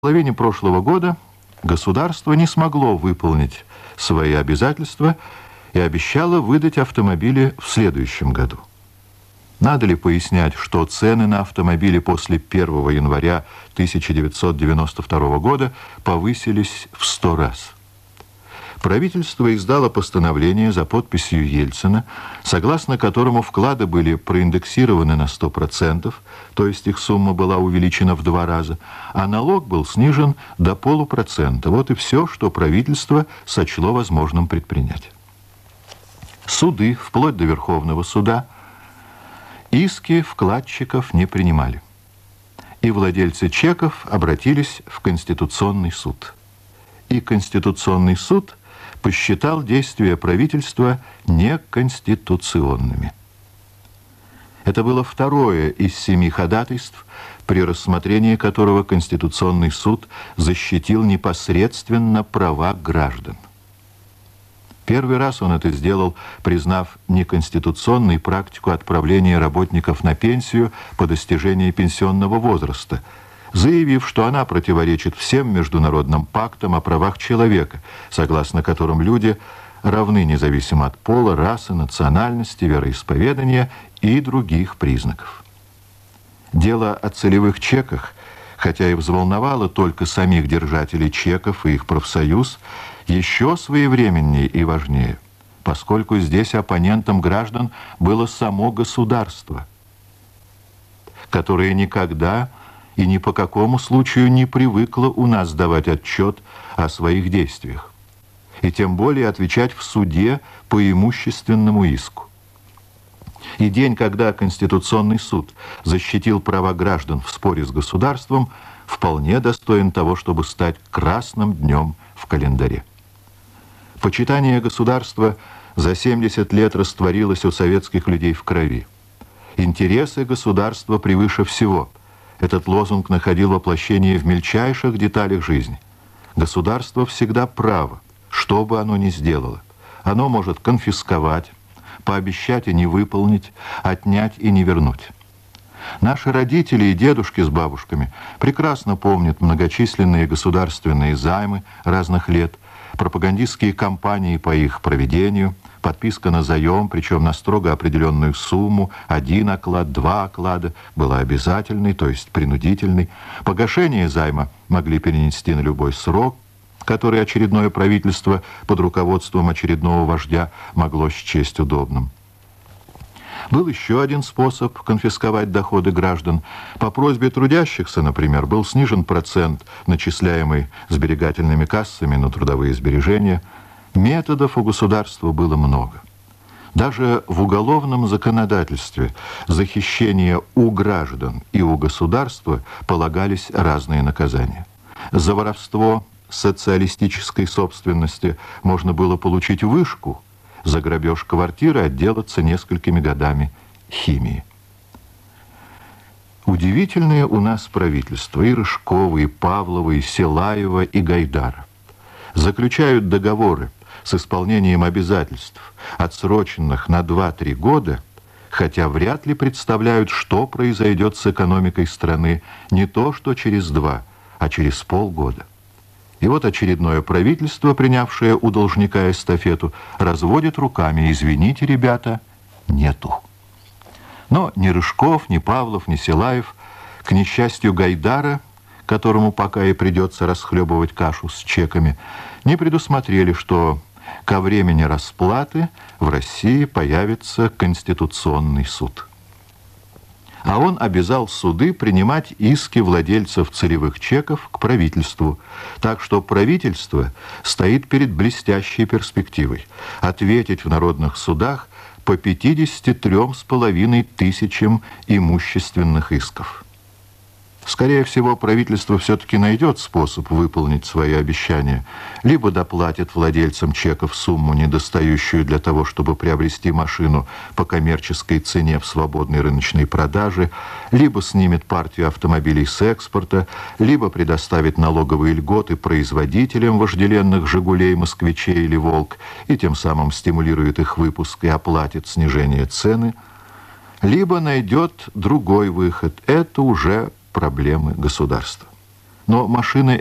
половине прошлого года государство не смогло выполнить свои обязательства и обещало выдать автомобили в следующем году. Надо ли пояснять, что цены на автомобили после 1 января 1992 года повысились в 100 раз? Правительство издало постановление за подписью Ельцина, согласно которому вклады были проиндексированы на 100%, то есть их сумма была увеличена в 2 раза, а налог был снижен до 0,5%. Вот и все, что правительство сочло возможным предпринять. Суды, вплоть до Верховного суда, иски вкладчиков не принимали. И владельцы чеков обратились в Конституционный суд. И Конституционный суд посчитал действия правительства неконституционными. Это было второе из 7 ходатайств, при рассмотрении которого Конституционный суд защитил непосредственно права граждан. Первый раз он это сделал, признав неконституционной практику отправления работников на пенсию по достижении пенсионного возраста, заявив, что она противоречит всем международным пактам о правах человека, согласно которым люди равны независимо от пола, расы, национальности, вероисповедания и других признаков. Дело о целевых чеках, хотя и взволновало только самих держателей чеков и их профсоюз, еще своевременнее и важнее, поскольку здесь оппонентом граждан было само государство, которое никогда и ни по какому случаю не привыкла у нас давать отчет о своих действиях, и тем более отвечать в суде по имущественному иску. И день, когда Конституционный суд защитил права граждан в споре с государством, вполне достоин того, чтобы стать красным днем в календаре. Почитание государства за 70 лет растворилось у советских людей в крови. Интересы государства превыше всего. Этот лозунг находил воплощение в мельчайших деталях жизни. Государство всегда право, что бы оно ни сделало. Оно может конфисковать, пообещать и не выполнить, отнять и не вернуть. Наши родители и дедушки с бабушками прекрасно помнят многочисленные государственные займы разных лет, пропагандистские кампании по их проведению, подписка на заем, причем на строго определенную сумму, 1 оклад, 2 оклада, была обязательной, то есть принудительной. Погашение займа могли перенести на любой срок, который очередное правительство под руководством очередного вождя могло счесть удобным. Был еще один способ конфисковать доходы граждан. По просьбе трудящихся, например, был снижен процент, начисляемый сберегательными кассами на трудовые сбережения. Методов у государства было много. Даже в уголовном законодательстве за хищение у граждан и у государства полагались разные наказания. За воровство социалистической собственности можно было получить вышку, за грабеж квартиры отделаться несколькими годами химии. Удивительное у нас правительство, и Рыжкова, и Павлова, и Силаева, и Гайдара. Заключают договоры с исполнением обязательств, отсроченных на 2-3 года, хотя вряд ли представляют, что произойдет с экономикой страны не то что через 2, а через полгода. И вот очередное правительство, принявшее у должника эстафету, разводит руками: извините, ребята, нету. Но ни Рыжков, ни Павлов, ни Силаев, к несчастью Гайдара, которому пока и придется расхлебывать кашу с чеками, не предусмотрели, что ко времени расплаты в России появится Конституционный суд. А он обязал суды принимать иски владельцев целевых чеков к правительству. Так что правительство стоит перед блестящей перспективой ответить в народных судах по 53,5 тысячам имущественных исков. Скорее всего, правительство все-таки найдет способ выполнить свои обещания. Либо доплатит владельцам чеков сумму, недостающую для того, чтобы приобрести машину по коммерческой цене в свободной рыночной продаже, либо снимет партию автомобилей с экспорта, либо предоставит налоговые льготы производителям вожделенных «Жигулей», «Москвичей» или «Волк» и тем самым стимулирует их выпуск и оплатит снижение цены, либо найдет другой выход. Это уже проблемы государства. Но машины